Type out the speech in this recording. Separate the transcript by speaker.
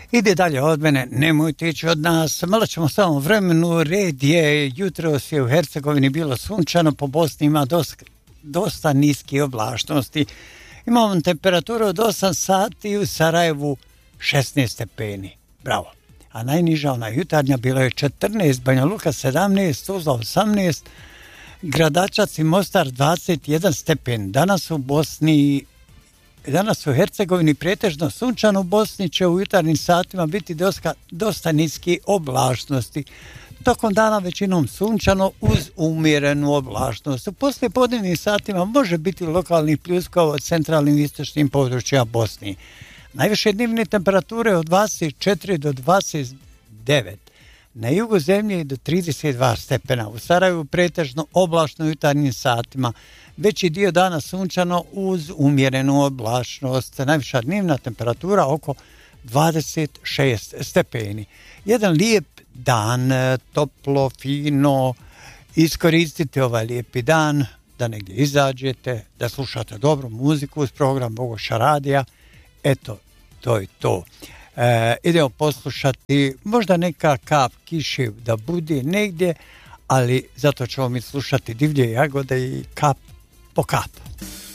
Speaker 1: Ide dalje od mene, nemojte ići od nas, malo ćemo samo vremenu, red je, jutros je u Hercegovini bilo sunčano, po Bosni ima dosta niske oblačnosti. Imamo temperaturu od 8 sati, u Sarajevu 16 stepeni, bravo. A najniža ona jutarnja bila je 14, Banja Luka 17, Tuzla 18, Gradačac i Mostar 21 stepen. Danas u Hercegovini pretežno sunčano, u Bosni će u jutarnjim satima biti dosta niske oblačnosti. Tokom dana većinom sunčano uz umjerenu oblačnost. U poslijepodnevnim satima može biti lokalnih pljuskova od centralnim i istočnim područjima Bosni. Najviše dnevne temperature od 24 do 29. Na jugu zemlje do 32 stepena. U Sarajevu pretežno oblačno u jutarnjim satima. Veći dio dana sunčano uz umjerenu oblačnost. Najviša dnevna temperatura oko 26 stepeni. Jedan lijep dan, toplo, fino. Iskoristite ovaj lijepi dan da negdje izađete, da slušate dobru muziku uz program Bogoša radija. Eto, to je to. Idemo poslušati možda neka kap kiše da bude negdje, ali zato ćemo mi slušati Divlje jagode i kap po kap.